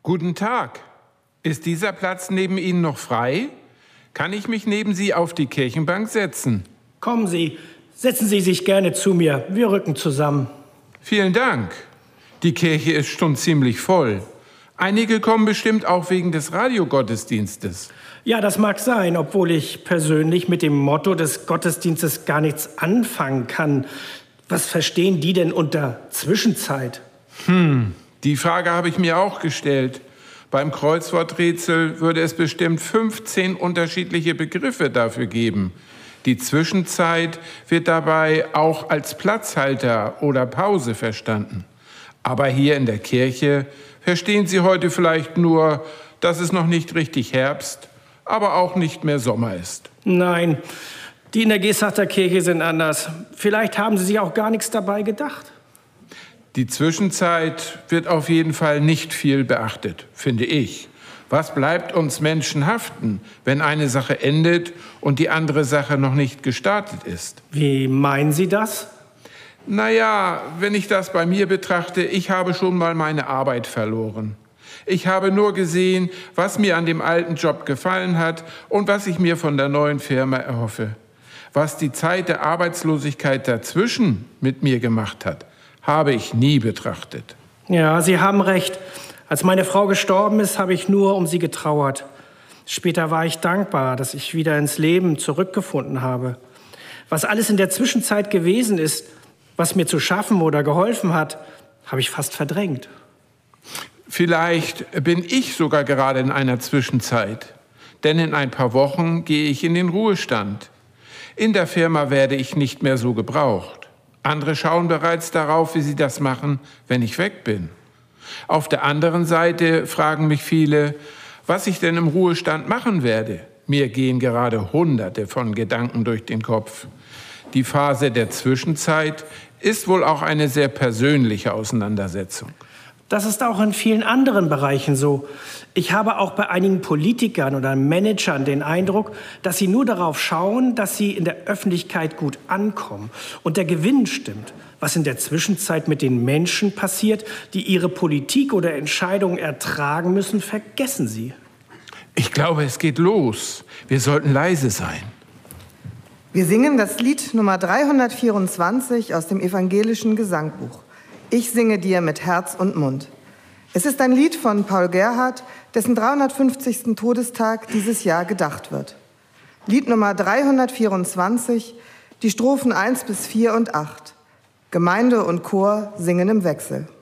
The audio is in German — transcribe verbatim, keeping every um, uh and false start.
Guten Tag. Ist dieser Platz neben Ihnen noch frei? Kann ich mich neben Sie auf die Kirchenbank setzen? Kommen Sie, setzen Sie sich gerne zu mir. Wir rücken zusammen. Vielen Dank. Die Kirche ist schon ziemlich voll. Einige kommen bestimmt auch wegen des Radiogottesdienstes. Ja, das mag sein, obwohl ich persönlich mit dem Motto des Gottesdienstes gar nichts anfangen kann. Was verstehen die denn unter Zwischenzeit? Hm, die Frage habe ich mir auch gestellt. Beim Kreuzworträtsel würde es bestimmt fünfzehn unterschiedliche Begriffe dafür geben. Die Zwischenzeit wird dabei auch als Platzhalter oder Pause verstanden. Aber hier in der Kirche verstehen Sie heute vielleicht nur, dass es noch nicht richtig Herbst, aber auch nicht mehr Sommer ist. Nein, die in der Gesachter Kirche sind anders. Vielleicht haben Sie sich auch gar nichts dabei gedacht. Die Zwischenzeit wird auf jeden Fall nicht viel beachtet, finde ich. Was bleibt uns Menschen haften, wenn eine Sache endet und die andere Sache noch nicht gestartet ist? Wie meinen Sie das? Naja, wenn ich das bei mir betrachte, ich habe schon mal meine Arbeit verloren. Ich habe nur gesehen, was mir an dem alten Job gefallen hat und was ich mir von der neuen Firma erhoffe. Was die Zeit der Arbeitslosigkeit dazwischen mit mir gemacht hat, habe ich nie betrachtet. Ja, Sie haben recht. Als meine Frau gestorben ist, habe ich nur um sie getrauert. Später war ich dankbar, dass ich wieder ins Leben zurückgefunden habe. Was alles in der Zwischenzeit gewesen ist, was mir zu schaffen oder geholfen hat, habe ich fast verdrängt. Vielleicht bin ich sogar gerade in einer Zwischenzeit. Denn in ein paar Wochen gehe ich in den Ruhestand. In der Firma werde ich nicht mehr so gebraucht. Andere schauen bereits darauf, wie sie das machen, wenn ich weg bin. Auf der anderen Seite fragen mich viele, was ich denn im Ruhestand machen werde. Mir gehen gerade Hunderte von Gedanken durch den Kopf. Die Phase der Zwischenzeit ist wohl auch eine sehr persönliche Auseinandersetzung. Das ist auch in vielen anderen Bereichen so. Ich habe auch bei einigen Politikern oder Managern den Eindruck, dass sie nur darauf schauen, dass sie in der Öffentlichkeit gut ankommen und der Gewinn stimmt. Was in der Zwischenzeit mit den Menschen passiert, die ihre Politik oder Entscheidungen ertragen müssen, vergessen sie. Ich glaube, es geht los. Wir sollten leise sein. Wir singen das Lied Nummer dreihundertvierundzwanzig aus dem evangelischen Gesangbuch. Ich singe dir mit Herz und Mund. Es ist ein Lied von Paul Gerhardt, dessen dreihundertfünfzigsten Todestag dieses Jahr gedacht wird. Lied Nummer dreihundertvierundzwanzig, die Strophen eins bis vier und acht. Gemeinde und Chor singen im Wechsel.